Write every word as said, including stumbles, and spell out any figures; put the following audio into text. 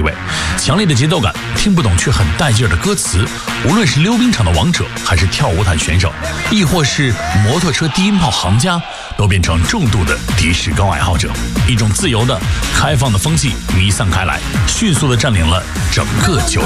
位。强烈的节奏感，听不懂却很带劲儿的歌词，无论是溜冰场的王者，还是跳舞毯选手，亦或是摩托车低音炮行家，都变成重度的的士高爱好者。一种自由的、开放的风气弥散开来，迅速地占领了整个酒